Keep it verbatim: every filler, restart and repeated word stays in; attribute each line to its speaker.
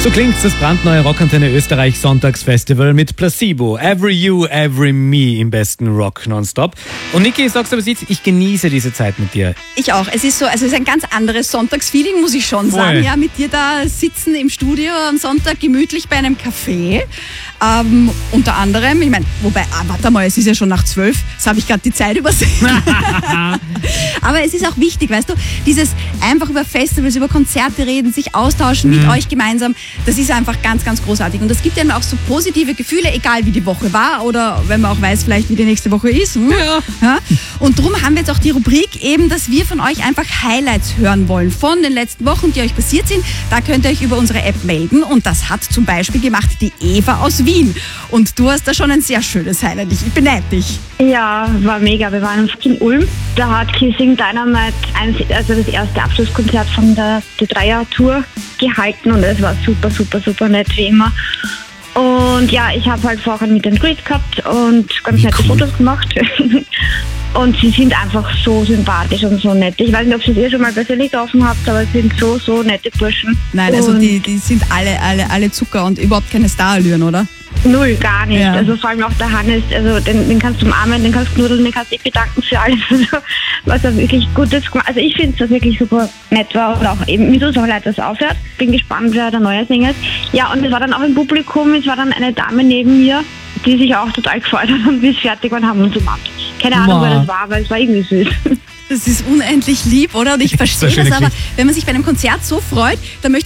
Speaker 1: So klingt das brandneue Rockantenne Österreich Sonntagsfestival mit Placebo. Every You, Every Me im besten Rock nonstop. Und Niki, sagst du aber jetzt, ich genieße diese Zeit mit dir.
Speaker 2: Ich auch. Es ist so, also es ist ein ganz anderes Sonntagsfeeling, muss ich schon sagen.
Speaker 1: Voll.
Speaker 2: Ja, mit dir da sitzen im Studio am Sonntag gemütlich bei einem Café. Ähm, unter anderem, ich meine, wobei, ah, warte mal, es ist ja schon nach zwölf, das habe ich gerade die Zeit übersehen. Aber es ist auch wichtig, weißt du, dieses einfach über Festivals, über Konzerte reden, sich austauschen mhm. mit euch gemeinsam, das ist einfach ganz, ganz großartig. Und das gibt einem auch so positive Gefühle, egal wie die Woche war oder wenn man auch weiß, vielleicht wie die nächste Woche ist. Hm? Ja. Ja? Und darum haben wir jetzt auch die Rubrik eben, dass wir von euch einfach Highlights hören wollen von den letzten Wochen, die euch passiert sind. Da könnt ihr euch über unsere App melden und das hat zum Beispiel gemacht die Eva aus Wien. Und du hast da schon ein sehr schönes Highlight. Ich beneide dich.
Speaker 3: Ja, war mega. Wir waren in Ulm. Da hat Kissing Dynamite ein, also das erste Abschlusskonzert von der, der Dreier-Tour gehalten und es war super, super, super nett wie immer. Und ja, ich habe halt vorher mit den Greet gehabt und ganz
Speaker 1: wie
Speaker 3: nette
Speaker 1: cool.
Speaker 3: Fotos gemacht. Und sie sind einfach so sympathisch und so nett. Ich weiß nicht, ob ihr sie schon mal persönlich getroffen habt, aber sie sind so, so nette Burschen.
Speaker 2: Nein, also die, die sind alle, alle, alle Zucker und überhaupt keine Starallüren, oder?
Speaker 3: Null, gar nicht.
Speaker 2: Ja.
Speaker 3: Also vor allem auch der Hannes, also den, den kannst du umarmen, den kannst du knuddeln, den kannst du dich bedanken für alles, also, was er wirklich Gutes gemacht hat. Also ich finde, dass das wirklich super nett war und auch eben, mir tut es auch leid, dass es aufhört. Bin gespannt, wer der neue Sänger ist. Ja, und es war dann auch im Publikum, es war dann eine Dame neben mir, die sich auch total gefreut hat und bis fertig waren, haben uns umarmt. Keine Ahnung,
Speaker 2: Wow.
Speaker 3: wer das war, weil es war irgendwie süß.
Speaker 2: Das ist unendlich lieb, oder? Und ich verstehe
Speaker 1: So eine
Speaker 2: das, aber
Speaker 1: Geschichte.
Speaker 2: wenn man sich bei einem Konzert so freut, dann möchte